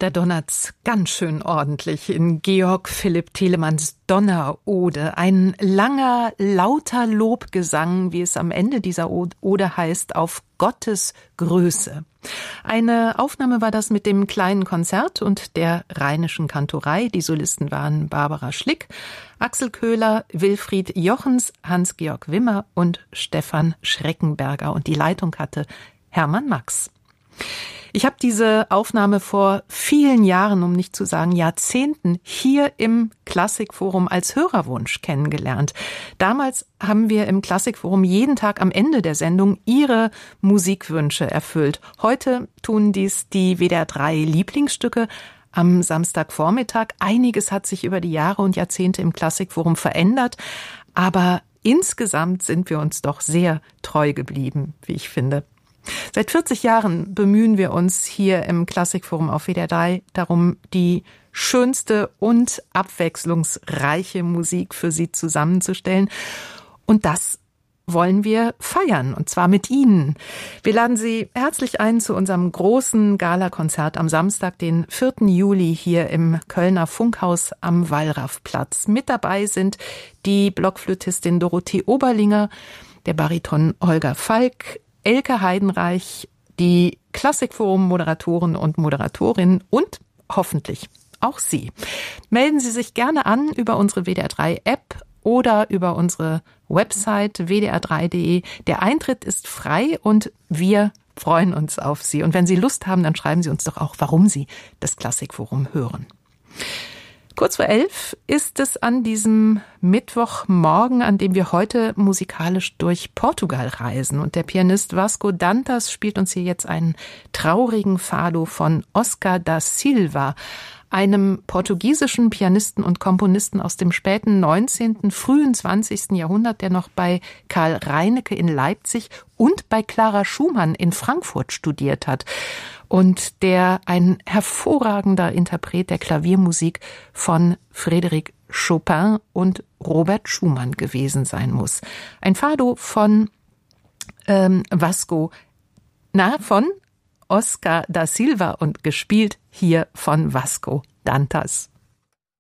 Da donnert's ganz schön ordentlich in Georg Philipp Telemanns Donnerode. Ein langer, lauter Lobgesang, wie es am Ende dieser Ode heißt, auf Gottes Größe. Eine Aufnahme war das mit dem kleinen Konzert und der Rheinischen Kantorei. Die Solisten waren Barbara Schlick, Axel Köhler, Wilfried Jochens, Hans-Georg Wimmer und Stefan Schreckenberger. Und die Leitung hatte Hermann Max. Ich habe diese Aufnahme vor vielen Jahren, um nicht zu sagen Jahrzehnten, hier im Klassikforum als Hörerwunsch kennengelernt. Damals haben wir im Klassikforum jeden Tag am Ende der Sendung Ihre Musikwünsche erfüllt. Heute tun dies die WDR 3 Lieblingsstücke am Samstagvormittag. Einiges hat sich über die Jahre und Jahrzehnte im Klassikforum verändert, aber insgesamt sind wir uns doch sehr treu geblieben, wie ich finde. Seit 40 Jahren bemühen wir uns hier im Klassikforum auf WDR 3 darum, die schönste und abwechslungsreiche Musik für Sie zusammenzustellen. Und das wollen wir feiern, und zwar mit Ihnen. Wir laden Sie herzlich ein zu unserem großen Galakonzert am Samstag, den 4. Juli hier im Kölner Funkhaus am Wallrafplatz. Mit dabei sind die Blockflötistin Dorothee Oberlinger, der Bariton Holger Falk, Elke Heidenreich, die Klassikforum-Moderatoren und Moderatorinnen und hoffentlich auch Sie. Melden Sie sich gerne an über unsere WDR 3 App oder über unsere Website wdr3.de. Der Eintritt ist frei und wir freuen uns auf Sie. Und wenn Sie Lust haben, dann schreiben Sie uns doch auch, warum Sie das Klassikforum hören. Kurz vor 11 ist es an diesem Mittwochmorgen, an dem wir heute musikalisch durch Portugal reisen. Und der Pianist Vasco Dantas spielt uns hier jetzt einen traurigen Fado von Oscar da Silva, einem portugiesischen Pianisten und Komponisten aus dem späten 19., frühen 20. Jahrhundert, der noch bei Karl Reinecke in Leipzig und bei Clara Schumann in Frankfurt studiert hat und der ein hervorragender Interpret der Klaviermusik von Frédéric Chopin und Robert Schumann gewesen sein muss. Ein Fado von von Oscar da Silva und gespielt hier von Vasco Dantas.